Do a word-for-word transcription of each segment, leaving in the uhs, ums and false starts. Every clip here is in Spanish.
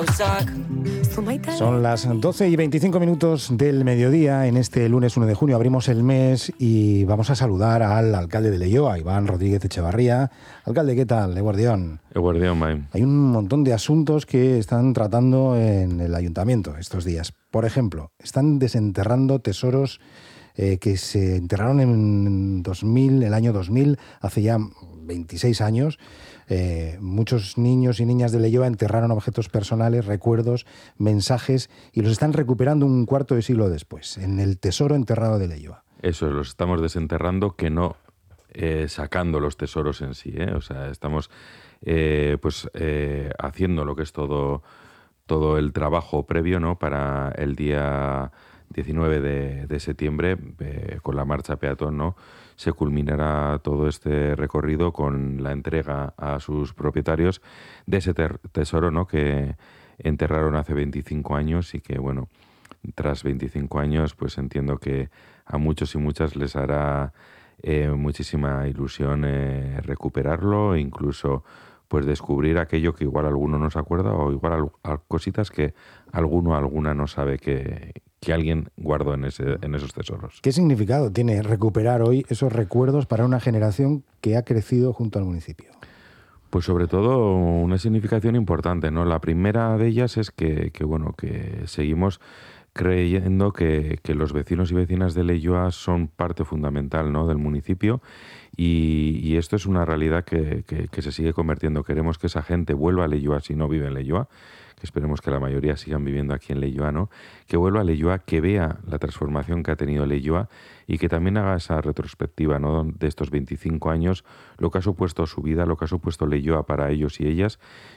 Son las doce y veinticinco minutos del mediodía. En este lunes uno de junio abrimos el mes y vamos a saludar al alcalde de Leioa, Iván Rodríguez Echevarría. Alcalde, ¿qué tal? Eguardión. Eguardión, Maim. Hay un montón de asuntos que están tratando en el ayuntamiento estos días. Por ejemplo, están desenterrando tesoros eh, que se enterraron en dos mil, el año dos mil, hace ya veintiséis años. Eh, muchos niños y niñas de Leioa enterraron objetos personales, recuerdos, mensajes, y los están recuperando un cuarto de siglo después, en el tesoro enterrado de Leioa. Eso, los estamos desenterrando, que no eh, sacando los tesoros en sí, ¿eh? O sea, estamos eh, pues eh, haciendo lo que es todo, todo el trabajo previo, ¿no?, para el día diecinueve de, de septiembre, eh, con la marcha peatón, ¿no?, se culminará todo este recorrido con la entrega a sus propietarios de ese ter- tesoro, ¿no?, que enterraron hace veinticinco años y que, bueno, tras veinticinco años, pues entiendo que a muchos y muchas les hará eh, muchísima ilusión eh, recuperarlo e incluso pues descubrir aquello que igual alguno no se acuerda o igual al, a cositas que alguno o alguna no sabe que, que alguien guardó en, ese, en esos tesoros. ¿Qué significado tiene recuperar hoy esos recuerdos para una generación que ha crecido junto al municipio? Pues sobre todo una significación importante, ¿no? La primera de ellas es que, que bueno, que seguimos creyendo que, que los vecinos y vecinas de Leioa son parte fundamental, ¿no?, del municipio y, y esto es una realidad que, que, que se sigue convirtiendo. Queremos que esa gente vuelva a Leioa si no vive en Leioa, que esperemos que la mayoría sigan viviendo aquí en Leioa, ¿no?, que vuelva a Leioa, que vea la transformación que ha tenido Leioa y que también haga esa retrospectiva, ¿no?, de estos veinticinco años, lo que ha supuesto su vida, lo que ha supuesto Leioa para ellos y ellas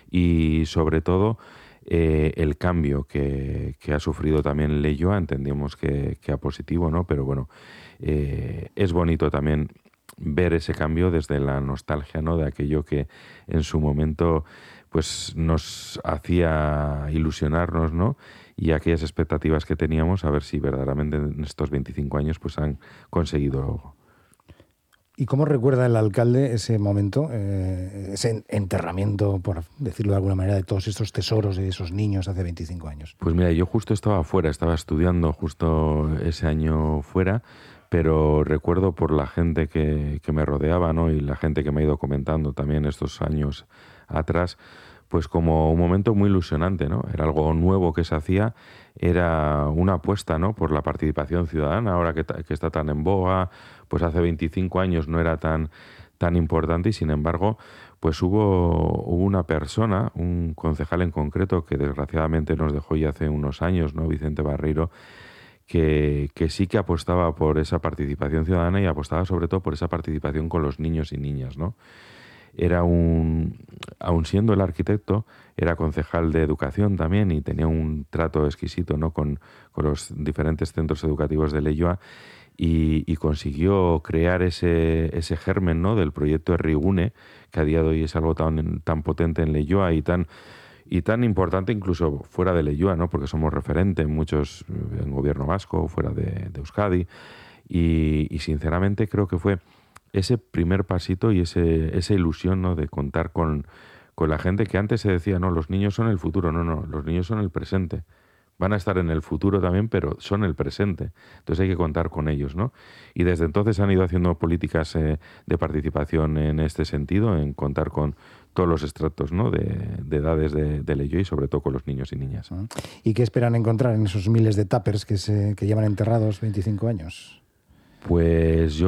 y sobre todo Eh, el cambio que, que ha sufrido también Leioa, entendemos que, que a positivo, ¿no? Pero bueno, eh, es bonito también ver ese cambio desde la nostalgia, ¿no?, de aquello que en su momento pues nos hacía ilusionarnos, ¿no?, y aquellas expectativas que teníamos, a ver si verdaderamente en estos veinticinco años pues han conseguido. ¿Y cómo recuerda el alcalde ese momento, eh, ese enterramiento, por decirlo de alguna manera, de todos estos tesoros de esos niños hace veinticinco años? Pues mira, yo justo estaba fuera, estaba estudiando justo ese año fuera, pero recuerdo por la gente que, que me rodeaba, ¿no?, y la gente que me ha ido comentando también estos años atrás, pues como un momento muy ilusionante, ¿no? Era algo nuevo que se hacía, era una apuesta, ¿no?, por la participación ciudadana, ahora que, ta- que está tan en boga, pues hace veinticinco años no era tan, tan importante y sin embargo, pues hubo, hubo una persona, un concejal en concreto que desgraciadamente nos dejó ya hace unos años, ¿no?, Vicente Barreiro, que, que sí que apostaba por esa participación ciudadana y apostaba sobre todo por esa participación con los niños y niñas, ¿no? Era un, aun siendo el arquitecto, era concejal de educación también y tenía un trato exquisito, ¿no?, con, con los diferentes centros educativos de Leioa y, y consiguió crear ese, ese germen, ¿no?, del proyecto Errigune, que a día de hoy es algo tan, tan potente en Leioa y tan, y tan importante incluso fuera de Leioa, ¿no?, porque somos referente en muchos, en gobierno vasco, fuera de, de Euskadi y, y sinceramente creo que fue ese primer pasito y ese, esa ilusión, ¿no?, de contar con, con la gente que antes se decía, no, los niños son el futuro. No, no, los niños son el presente. Van a estar en el futuro también, pero son el presente. Entonces hay que contar con ellos, ¿no? Y desde entonces han ido haciendo políticas eh, de participación en este sentido, en contar con todos los estratos, ¿no?, de, de edades de, de Leioa y sobre todo con los niños y niñas. ¿Y qué esperan encontrar en esos miles de tuppers que, se, que llevan enterrados veinticinco años? Pues yo